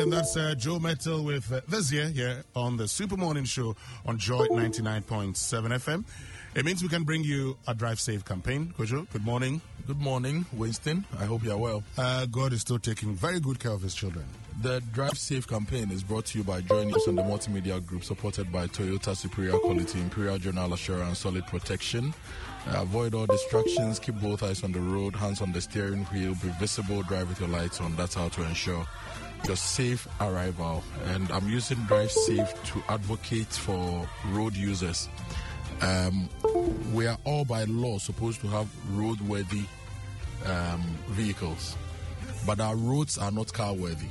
And that's Joe Metal with This Year here on the Super Morning Show on Joy 99.7 FM. It means we can bring you a Drive Safe campaign. Kojo, good morning. Good morning, Winston. I hope you are well. God is still taking very good care of his children. The Drive Safe campaign is brought to you by joining us on the multimedia group supported by Toyota Superior Quality, Imperial Journal Assurance, Solid Protection. Avoid all distractions, keep both eyes on the road, hands on the steering wheel, be visible, drive with your lights on. That's how to ensure your safe arrival. And I'm using Drive Safe to advocate for road users. We are all by law supposed to have roadworthy vehicles, but our roads are not car-worthy.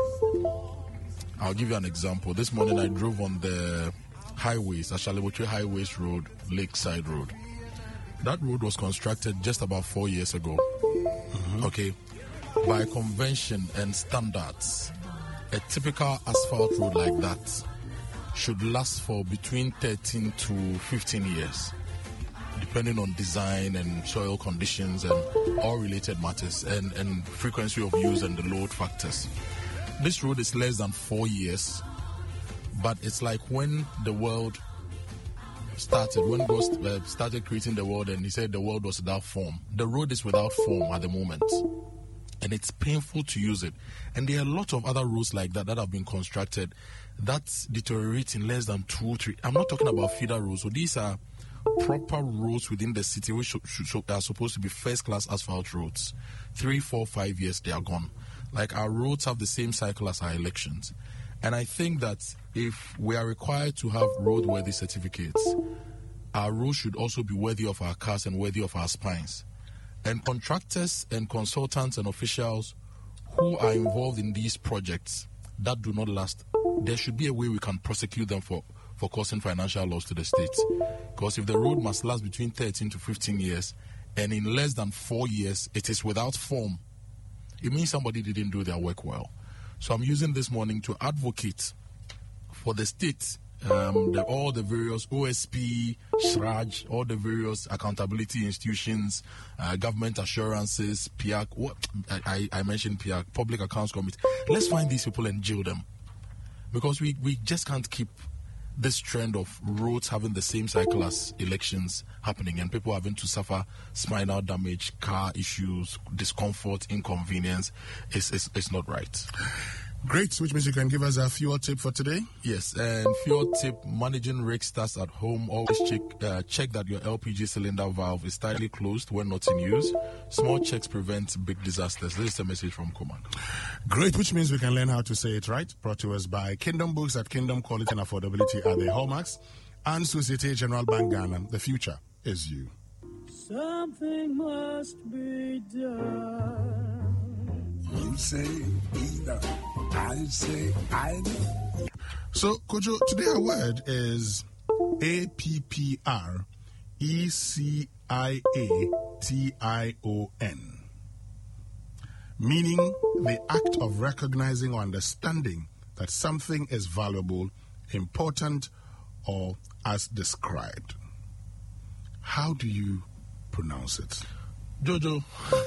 I'll give you an example. This morning I drove on the highways, Ashalewoche Highways Road, Lakeside Road. That road was constructed just about 4 years ago. Okay, by convention and standards, a typical asphalt road like that should last for between 13 to 15 years, depending on design and soil conditions and all related matters and frequency of use and the load factors. This road is less than 4 years, but it's like when the world started, when God started creating the world and he said the world was without form. The road is without form at the moment, and it's painful to use it. And there are a lot of other roads like that that have been constructed that deteriorate in less than 2, 3. I'm not talking about feeder roads. So these are proper roads within the city which are supposed to be first-class asphalt roads. 3, 4, 5 years, they are gone. Like, our roads have the same cycle as our elections. And I think that if we are required to have roadworthy certificates, our roads should also be worthy of our cars and worthy of our spines. And contractors and consultants and officials who are involved in these projects that do not last, there should be a way we can prosecute them for causing financial loss to the state. Because if the road must last between 13 to 15 years, and in less than 4 years it is without form, it means somebody didn't do their work well. So I'm using this morning to advocate for the state, all the various OSP, SHRAJ, all the various accountability institutions, government assurances, PIAC. I mentioned PIAC, Public Accounts Committee. Let's find these people and jail them. Because we just can't keep this trend of roads having the same cycle as elections happening and people having to suffer spinal damage, car issues, discomfort, inconvenience. It's not right. Great, which means you can give us a fuel tip for today. Yes, and fuel tip: managing rig starts at home. Always check that your LPG cylinder valve is tightly closed when not in use. Small checks prevent big disasters. This is a message from Command. Great, which means we can learn how to say it right. Brought to us by Kingdom Books at Kingdom. Quality and affordability are the hallmarks. And Societe Generale Bank Ghana. The future is you. Something must be done. You say either. I say either. So, Kojo, today our word is APPRECIATION, meaning the act of recognizing or understanding that something is valuable, important, or as described. How do you pronounce it? Jojo.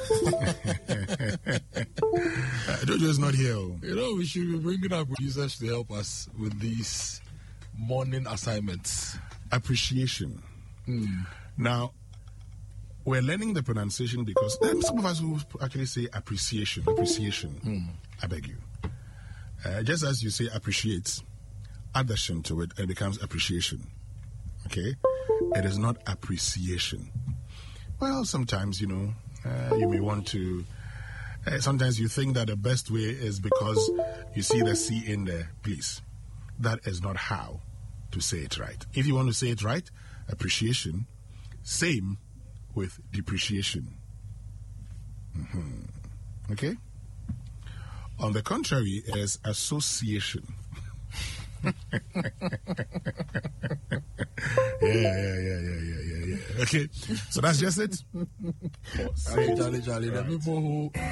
Jojo is not here. You know, we should be bringing our producers to help us with these morning assignments. Appreciation. Now, we're learning the pronunciation because some of us will actually say appreciation. I beg you. Just as you say appreciate, add the shin to it and it becomes appreciation. Okay? It is not appreciation. Well, sometimes, you may want to... sometimes you think that the best way is because you see the C in there. Please, that is not how to say it right. If you want to say it right, appreciation, same with depreciation. Okay? On the contrary, it is association. Yeah. Okay, so that's just it. Charlie, the people who